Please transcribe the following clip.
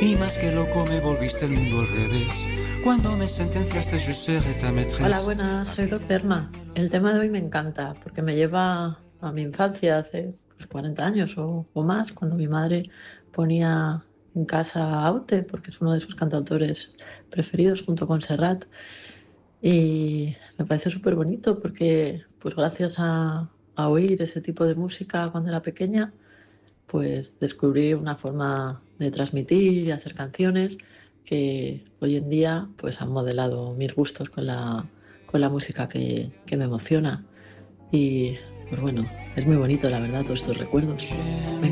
Y más que loco me volviste el mundo al revés. Cuando me sentenciaste yo seré ta maîtresse. Hola, buenas, soy Roxerma. El tema de hoy me encanta porque me lleva a mi infancia, hace 40 años o más, cuando mi madre ponía en casa Aute, porque es uno de sus cantautores preferidos junto con Serrat. Y me parece súper bonito porque, pues gracias a oír ese tipo de música cuando era pequeña, pues descubrí una forma de transmitir y hacer canciones que hoy en día pues han modelado mis gustos con la música que me emociona. Y pues bueno, es muy bonito la verdad todos estos recuerdos.